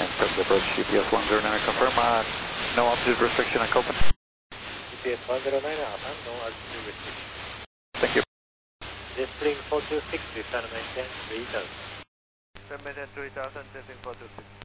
Press approach GPS 109, confirm no altitude restriction on Copen. GPS 109, no altitude restriction. Thank you. Jetstream 426, descend maintain 3000. Maintain 3000, jetstream 426.